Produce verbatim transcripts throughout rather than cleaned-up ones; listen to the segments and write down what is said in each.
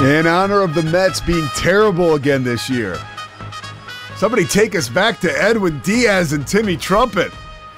In honor of the Mets being terrible again this year, somebody take us back to Edwin Diaz and Timmy Trumpet.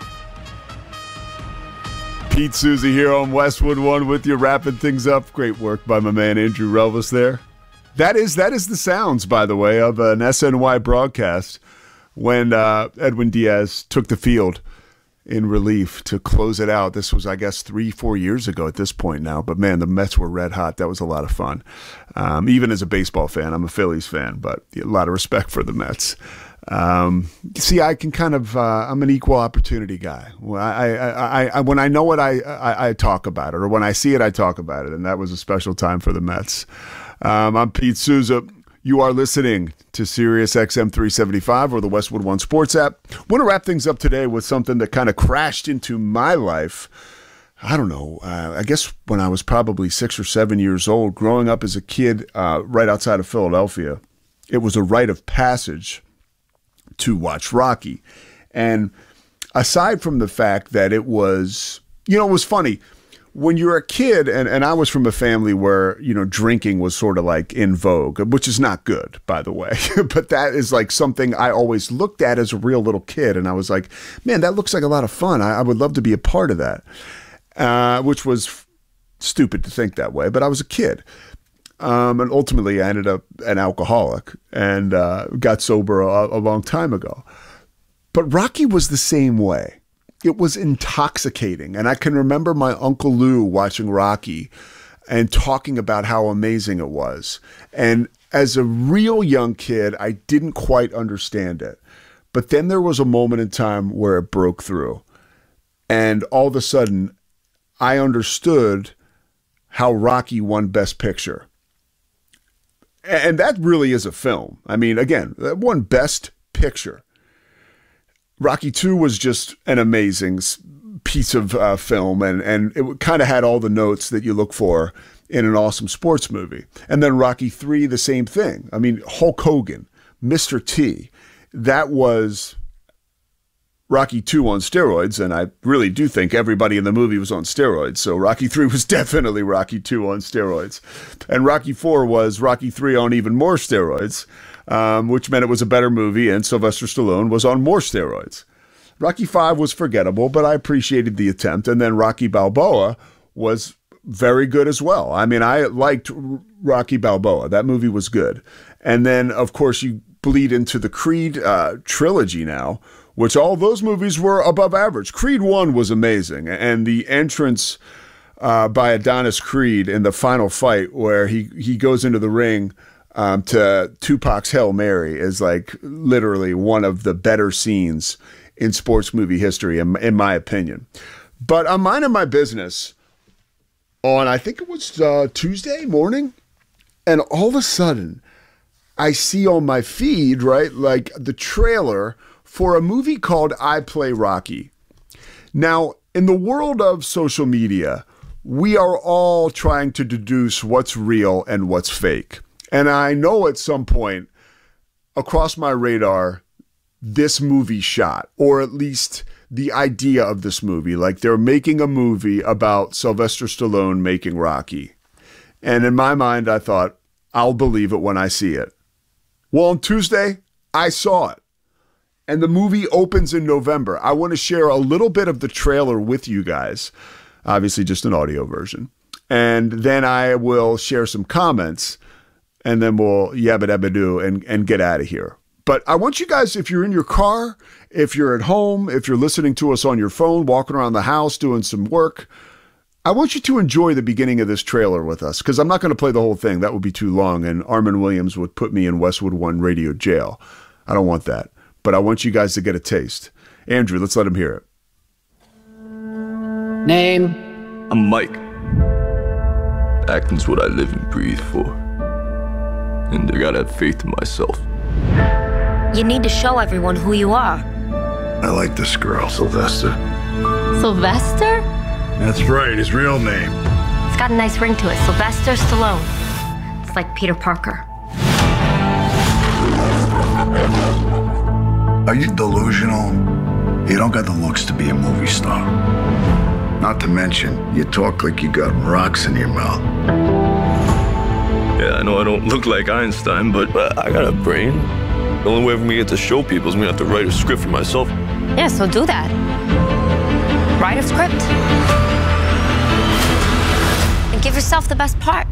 Pete Souza here on Westwood One with you, wrapping things up. Great work by my man Andrew Relvis there. That is that is the sounds, by the way, of an S N Y broadcast when uh, Edwin Diaz took the field in relief to close it out. This was, I guess, three, four years ago at this point now. But, man, the Mets were red hot. That was a lot of fun. Um, even as a baseball fan, I'm a Phillies fan, but a lot of respect for the Mets. Um, see, I can kind of, uh, I'm an equal opportunity guy. When I, I, I, when I know it, I, I, I talk about it, or when I see it, I talk about it. And that was a special time for the Mets. Um, I'm Pete Souza. You are listening to Sirius X M three seventy-five or the Westwood One Sports app. I want to wrap things up today with something that kind of crashed into my life. I don't know, uh, I guess when I was probably six or seven years old, growing up as a kid uh, right outside of Philadelphia. It was a rite of passage to watch Rocky. And aside from the fact that it was, you know, it was funny. When you're a kid, and, and I was from a family where, you know, drinking was sort of like in vogue, which is not good, by the way. But that is like something I always looked at as a real little kid. And I was like, man, that looks like a lot of fun. I, I would love to be a part of that, uh, which was f- stupid to think that way. But I was a kid. Um, and ultimately, I ended up an alcoholic and uh, got sober a, a long time ago. But Rocky was the same way. It was intoxicating. And I can remember my Uncle Lou watching Rocky and talking about how amazing it was. And as a real young kid, I didn't quite understand it. But then there was a moment in time where it broke through. And all of a sudden, I understood how Rocky won Best Picture. And that really is a film. I mean, again, that won Best Picture. Rocky two was just an amazing piece of uh, film, and, and it kind of had all the notes that you look for in an awesome sports movie. And then Rocky three, the same thing. I mean, Hulk Hogan, Mister T, that was Rocky two on steroids, and I really do think everybody in the movie was on steroids, so Rocky three was definitely Rocky two on steroids. And Rocky four was Rocky three on even more steroids. Um, which meant it was a better movie, and Sylvester Stallone was on more steroids. Rocky five was forgettable, but I appreciated the attempt. And then Rocky Balboa was very good as well. I mean, I liked Rocky Balboa. That movie was good. And then, of course, you bleed into the Creed uh, trilogy now, which all those movies were above average. Creed one was amazing, and the entrance uh, by Adonis Creed in the final fight where he, he goes into the ring Um, to Tupac's Hail Mary is like literally one of the better scenes in sports movie history, in, in my opinion. But I'm minding my business on, I think it was uh, Tuesday morning, and all of a sudden I see on my feed, right, like the trailer for a movie called I Play Rocky. Now, in the world of social media, we are all trying to deduce what's real and what's fake. And I know at some point across my radar, this movie shot, or at least the idea of this movie, like they're making a movie about Sylvester Stallone making Rocky. And in my mind, I thought, I'll believe it when I see it. Well, on Tuesday, I saw it. And the movie opens in November. I want to share a little bit of the trailer with you guys, obviously just an audio version. And then I will share some comments. And then we'll yabba dabba do and, and get out of here. But I want you guys, if you're in your car, if you're at home, if you're listening to us on your phone, walking around the house, doing some work, I want you to enjoy the beginning of this trailer with us, because I'm not going to play the whole thing. That would be too long, and Armin Williams would put me in Westwood One radio jail. I don't want that. But I want you guys to get a taste. Andrew, let's let him hear it. Name? I'm Mike. Acting's what I live and breathe for. And I gotta have faith in myself. You need to show everyone who you are. I like this girl, Sylvester. Sylvester? That's right, his real name. It's got a nice ring to it. Sylvester Stallone. It's like Peter Parker. Are you delusional? You don't got the looks to be a movie star. Not to mention, you talk like you got rocks in your mouth. Yeah, I know I don't look like Einstein, but uh, I got a brain. The only way for me to get to show people is me to have to write a script for myself. Yeah, so do that. Write a script. And give yourself the best part.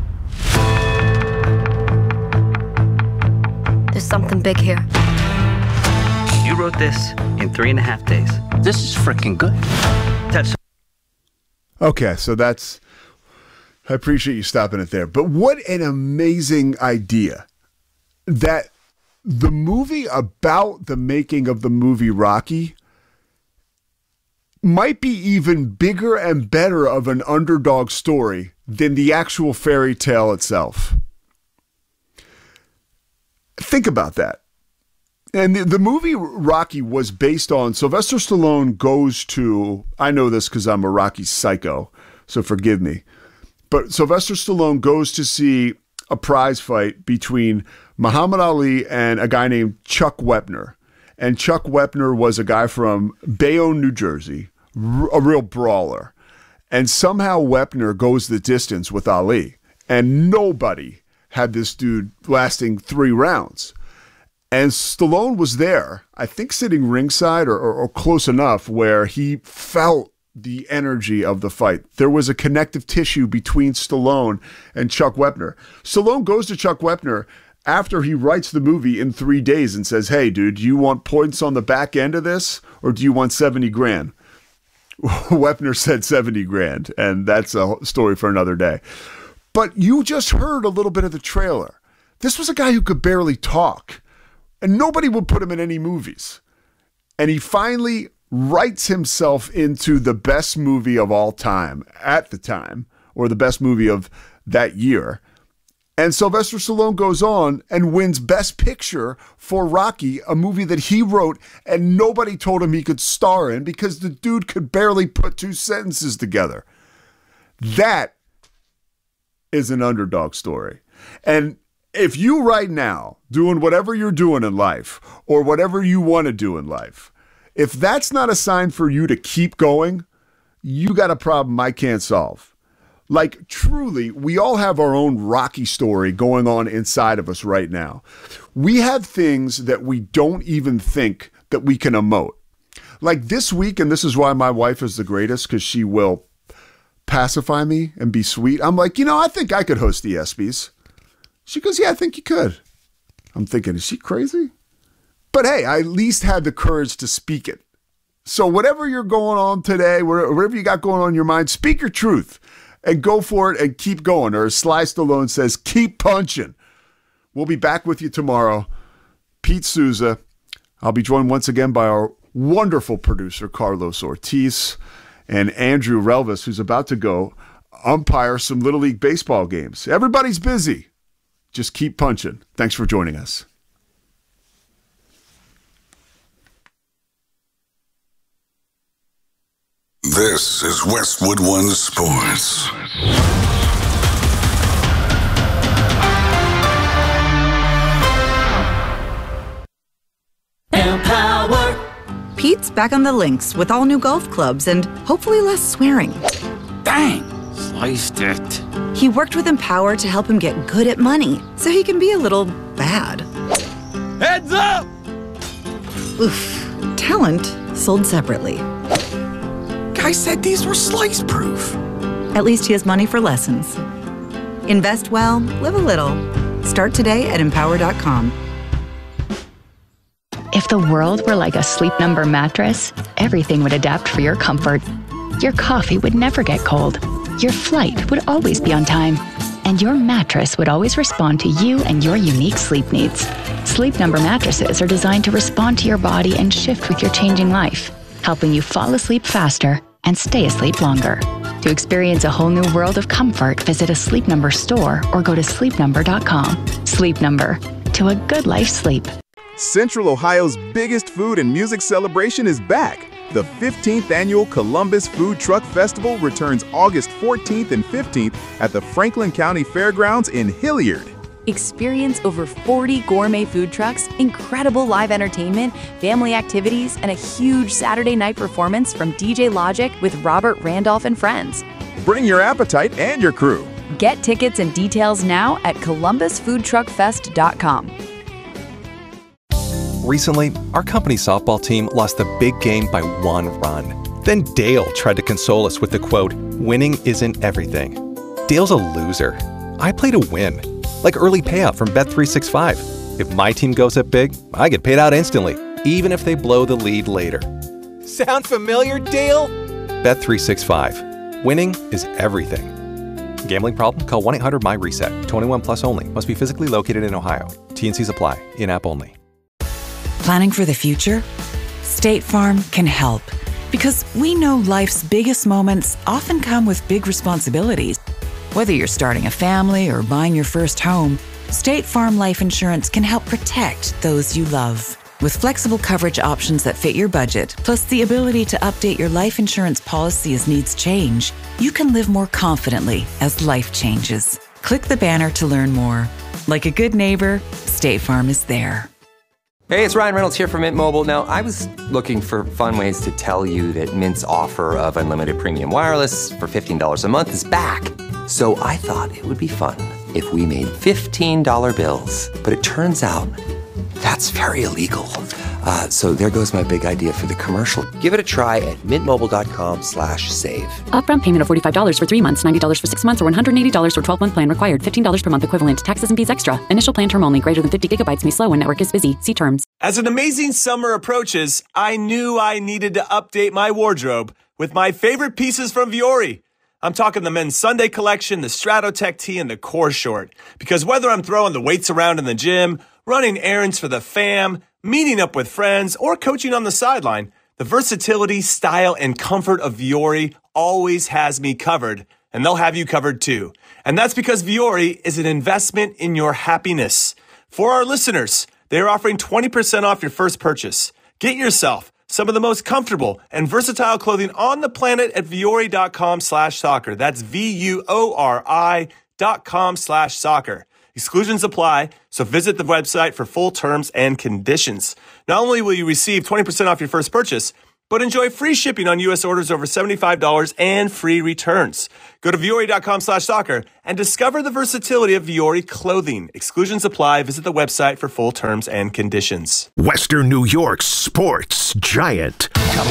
There's something big here. You wrote this in three and a half days. This is freaking good. That's Okay, so that's... I appreciate you stopping it there. But what an amazing idea that the movie about the making of the movie Rocky might be even bigger and better of an underdog story than the actual fairy tale itself. Think about that. And the, the movie Rocky was based on Sylvester Stallone goes to, I know this because I'm a Rocky psycho, so forgive me. But Sylvester Stallone goes to see a prize fight between Muhammad Ali and a guy named Chuck Wepner. And Chuck Wepner was a guy from Bayonne, New Jersey, a real brawler. And somehow Wepner goes the distance with Ali. And nobody had this dude lasting three rounds. And Stallone was there, I think sitting ringside or, or, or close enough where he felt the energy of the fight. There was a connective tissue between Stallone and Chuck Wepner. Stallone goes to Chuck Wepner after he writes the movie in three days and says, hey, dude, do you want points on the back end of this or do you want seventy grand? Wepner said seventy grand, and that's a story for another day. But you just heard a little bit of the trailer. This was a guy who could barely talk, and nobody would put him in any movies. And he finally writes himself into the best movie of all time at the time, or the best movie of that year. And Sylvester Stallone goes on and wins Best Picture for Rocky, a movie that he wrote and nobody told him he could star in because the dude could barely put two sentences together. That is an underdog story. And if you right now, doing whatever you're doing in life or whatever you want to do in life, if that's not a sign for you to keep going, you got a problem I can't solve. Like, truly, we all have our own Rocky story going on inside of us right now. We have things that we don't even think that we can emote. Like this week, and this is why my wife is the greatest, because she will pacify me and be sweet. I'm like, you know, I think I could host the ESPYs. She goes, yeah, I think you could. I'm thinking, is she crazy? But hey, I at least had the courage to speak it. So whatever you're going on today, whatever you got going on in your mind, speak your truth. And go for it and keep going. Or as Sly Stallone says, keep punching. We'll be back with you tomorrow. Pete Souza. I'll be joined once again by our wonderful producer, Carlos Ortiz, and Andrew Relvis, who's about to go umpire some Little League baseball games. Everybody's busy. Just keep punching. Thanks for joining us. This is Westwood One Sports. Empower. Pete's back on the links with all new golf clubs and hopefully less swearing. Dang, sliced it. He worked with Empower to help him get good at money so he can be a little bad. Heads up! Oof. Talent sold separately. Guy said these were slice proof. At least he has money for lessons. Invest well, live a little. Start today at empower dot com. If the world were like a Sleep Number mattress, everything would adapt for your comfort. Your coffee would never get cold. Your flight would always be on time. And your mattress would always respond to you and your unique sleep needs. Sleep Number mattresses are designed to respond to your body and shift with your changing life, helping you fall asleep faster and stay asleep longer. To experience a whole new world of comfort, visit a Sleep Number store or go to sleep number dot com. Sleep Number, to a good life sleep. Central Ohio's biggest food and music celebration is back. The fifteenth Annual Columbus Food Truck Festival returns August fourteenth and fifteenth at the Franklin County Fairgrounds in Hilliard. Experience over forty gourmet food trucks, incredible live entertainment, family activities, and a huge Saturday night performance from D J Logic with Robert Randolph and friends. Bring your appetite and your crew. Get tickets and details now at columbus food truck fest dot com. Recently, our company softball team lost the big game by one run. Then Dale tried to console us with the quote, "Winning isn't everything." Dale's a loser. I play to win. Like early payout from Bet three sixty-five. If my team goes up big, I get paid out instantly, even if they blow the lead later. Sound familiar, Dale? Bet three sixty-five. Winning is everything. Gambling problem? Call one eight hundred my reset. twenty-one plus only. Must be physically located in Ohio. T and Cs apply. In-app only. Planning for the future? State Farm can help. Because we know life's biggest moments often come with big responsibilities. Whether you're starting a family or buying your first home, State Farm Life Insurance can help protect those you love. With flexible coverage options that fit your budget, plus the ability to update your life insurance policy as needs change, you can live more confidently as life changes. Click the banner to learn more. Like a good neighbor, State Farm is there. Hey, it's Ryan Reynolds here from Mint Mobile. Now, I was looking for fun ways to tell you that Mint's offer of unlimited premium wireless for fifteen dollars a month is back. So I thought it would be fun if we made fifteen dollar bills. But it turns out that's very illegal. Uh, so there goes my big idea for the commercial. Give it a try at mintmobile.com slash save. Upfront payment of forty-five dollars for three months, ninety dollars for six months, or one hundred eighty dollars for twelve-month plan required. fifteen dollars per month equivalent. Taxes and fees extra. Initial plan term only. Greater than fifty gigabytes may slow when network is busy. See terms. As an amazing summer approaches, I knew I needed to update my wardrobe with my favorite pieces from Vuori. I'm talking the men's Sunday collection, the Stratotech tee, and the core short. Because whether I'm throwing the weights around in the gym, running errands for the fam, meeting up with friends, or coaching on the sideline, the versatility, style, and comfort of Vuori always has me covered, and they'll have you covered too. And that's because Vuori is an investment in your happiness. For our listeners, they're offering twenty percent off your first purchase. Get yourself some of the most comfortable and versatile clothing on the planet at Vuori.com slash soccer. That's V-U-O-R-I dot com slash soccer. Exclusions apply, so visit the website for full terms and conditions. Not only will you receive twenty percent off your first purchase, but enjoy free shipping on U S orders over seventy-five dollars and free returns. Go to Vuori.com slash soccer and discover the versatility of Vuori clothing. Exclusions apply. Visit the website for full terms and conditions. Western New York's sports giant.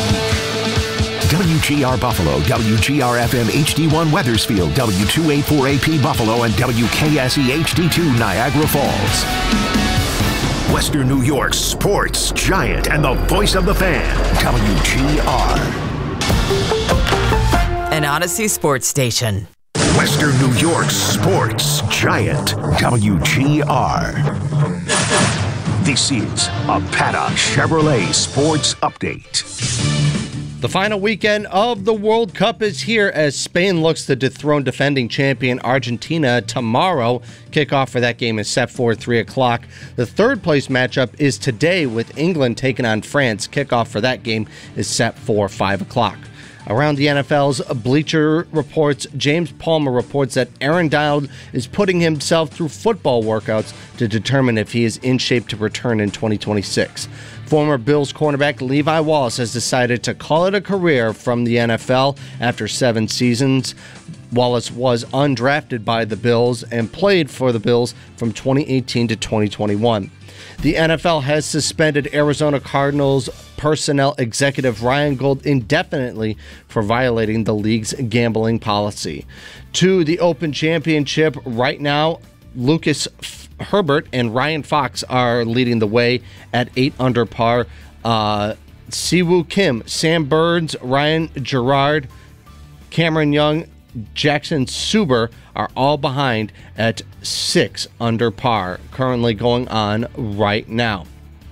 W G R Buffalo, W G R F M H D one Wethersfield, W two eighty-four A P Buffalo, and W K S E H D two Niagara Falls. Western New York's sports giant and the voice of the fan, W G R. An Odyssey sports station. Western New York's sports giant, W G R. This is a Paddock Chevrolet Sports Update. The final weekend of the World Cup is here as Spain looks to dethrone defending champion Argentina tomorrow. Kickoff for that game is set for three o'clock. The third place matchup is today with England taking on France. Kickoff for that game is set for five o'clock. Around the N F L's Bleacher Reports, James Palmer reports that Aaron Donald is putting himself through football workouts to determine if he is in shape to return in twenty twenty-six. Former Bills cornerback Levi Wallace has decided to call it a career from the N F L after seven seasons. Wallace was undrafted by the Bills and played for the Bills from twenty eighteen to twenty twenty-one. The N F L has suspended Arizona Cardinals personnel executive Ryan Gold indefinitely for violating the league's gambling policy. To the Open Championship right now, Lucas Herbert and Ryan Fox are leading the way at eight under par. Uh, Siwoo Kim, Sam Burns, Ryan Gerard, Cameron Young, Jackson Suber are all behind at six under par, currently going on right now.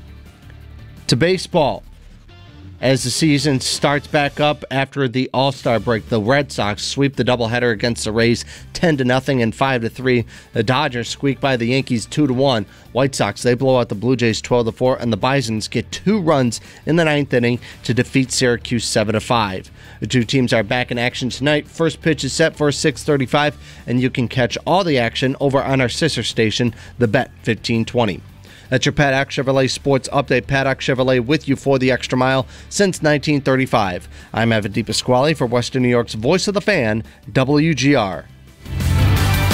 To baseball. As the season starts back up after the All-Star break, the Red Sox sweep the doubleheader against the Rays ten to nothing and five to three. The Dodgers squeak by the Yankees two to one. White Sox, they blow out the Blue Jays twelve to four, and the Bisons get two runs in the ninth inning to defeat Syracuse seven to five. The two teams are back in action tonight. First pitch is set for six thirty-five, and you can catch all the action over on our sister station, The Bet fifteen twenty. That's your Paddock Chevrolet Sports Update. Paddock Chevrolet with you for the extra mile since nineteen thirty-five. I'm Evan DePasquale for Western New York's Voice of the Fan, W G R.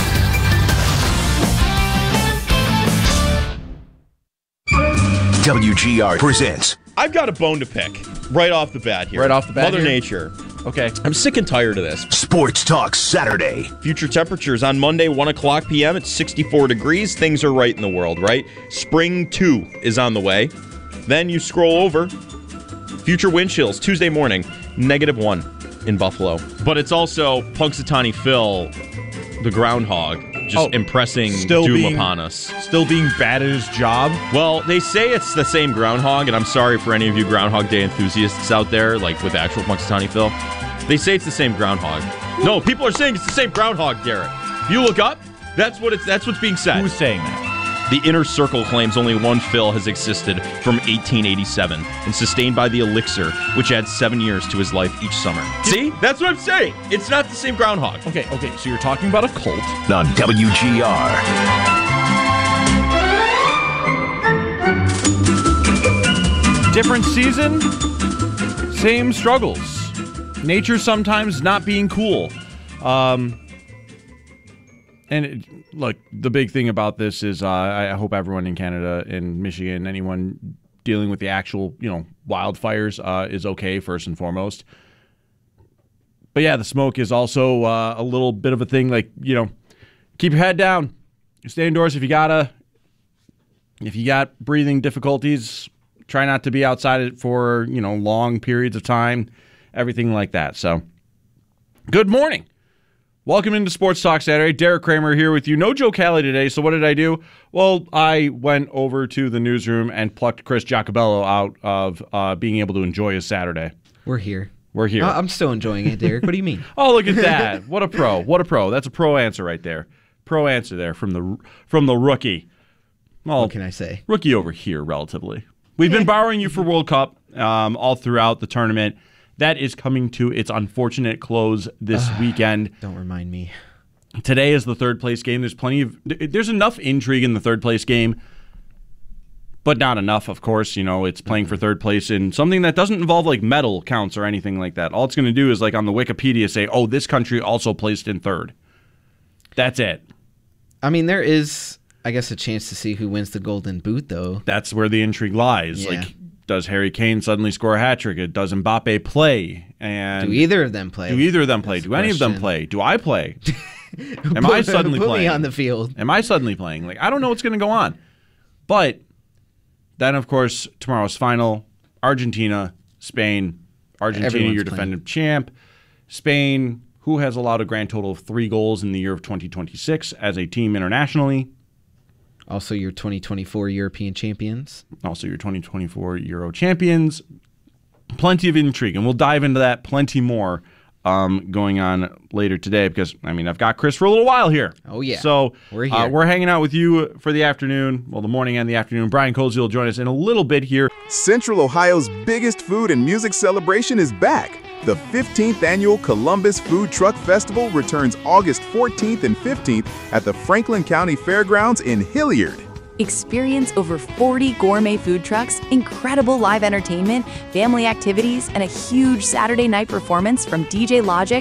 W G R presents. I've got a bone to pick right off the bat here. Right off the bat Mother here? Nature. Okay. I'm sick and tired of this. Sports Talk Saturday. Future temperatures on Monday, one o'clock p.m. It's sixty-four degrees. Things are right in the world, right? Spring two is on the way. Then you scroll over. Future wind chills Tuesday morning, negative one in Buffalo. But it's also Punxsutawney Phil, the groundhog, just Oh, impressing still doom being- upon us. Still being bad at his job? Well, they say it's the same groundhog, and I'm sorry for any of you Groundhog Day enthusiasts out there, like with actual Punxsutawney Phil. They say it's the same groundhog. No, people are saying it's the same groundhog, Garrett. If you look up, that's what it's that's what's being said. Who's saying that? The Inner Circle claims only one Phil has existed from eighteen eighty-seven and sustained by the elixir, which adds seven years to his life each summer. See? That's what I'm saying. It's not the same groundhog. Okay, okay, so you're talking about a cult. On W G R. Different season, same struggles. Nature sometimes not being cool. Um, and it, look, the big thing about this is uh, I hope everyone in Canada and Michigan, anyone dealing with the actual, you know, wildfires uh, is okay first and foremost. But yeah, the smoke is also uh, a little bit of a thing. Like, you know, keep your head down. Stay indoors if you gotta. If you got breathing difficulties, try not to be outside it for, you know, long periods of time. Everything like that. So, good morning. Welcome into Sports Talk Saturday. Derek Kramer here with you. No Joe Kelly today. So what did I do? Well, I went over to the newsroom and plucked Chris Giacobello out of uh, being able to enjoy his Saturday. We're here. We're here. I- I'm still enjoying it, Derek. What do you mean? Oh, look at that. What a pro. What a pro. That's a pro answer right there. Pro answer there from the from the rookie. Well, What can I say? Rookie over here, relatively. We've been borrowing you for World Cup um, all throughout the tournament. That is coming to its unfortunate close this weekend. Don't remind me. Today is the third place game. There's plenty of there's enough intrigue in the third place game, but not enough, of course. You know, it's playing for third place in something that doesn't involve like medal counts or anything like that. All it's going to do is like on the Wikipedia say, "Oh, this country also placed in third." That's it. I mean, there is, I guess, a chance to see who wins the Golden Boot, though. That's where the intrigue lies. Yeah. Like, does Harry Kane suddenly score a hat trick? Does Mbappe play? And Do either of them play? Do either of them play? That's Do the any of them question. play? Do I play? Am I suddenly Put playing? me on the field. Am I suddenly playing? Like, I don't know what's going to go on. But then, of course, tomorrow's final, Argentina, Spain. Argentina, Everyone's your playing. defending champ. Spain, who has allowed a grand total of three goals in the year of twenty twenty-six as a team internationally. Also, your twenty twenty-four European champions. Also, your twenty twenty-four Euro champions. Plenty of intrigue, and we'll dive into that plenty more um, going on later today because, I mean, I've got Chris for a little while here. Oh, yeah. So We're uh, here. we're hanging out with you for the afternoon, well, the morning and the afternoon. Brian Cozy will join us in a little bit here. Central Ohio's biggest food and music celebration is back. The fifteenth Annual Columbus Food Truck Festival returns August fourteenth and fifteenth at the Franklin County Fairgrounds in Hilliard. Experience over forty gourmet food trucks, incredible live entertainment, family activities, and a huge Saturday night performance from D J Logic,